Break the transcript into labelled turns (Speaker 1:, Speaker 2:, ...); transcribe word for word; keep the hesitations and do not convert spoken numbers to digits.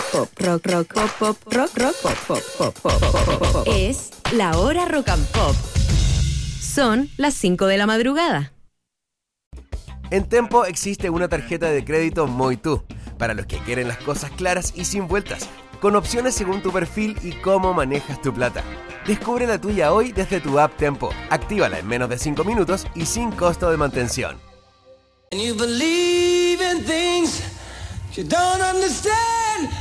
Speaker 1: Pop, rock, rock, pop, pop, rock, rock, pop, pop, pop, pop, pop, pop, pop. Es la hora rock and pop. Son las cinco de la madrugada.
Speaker 2: En Tempo existe una tarjeta de crédito Moitú, para los que quieren las cosas claras y sin vueltas, con opciones según tu perfil y cómo manejas tu plata. Descubre la tuya hoy desde tu app Tempo. Actívala en menos de cinco minutos y sin costo de mantención.
Speaker 3: And you believe in things you don't understand.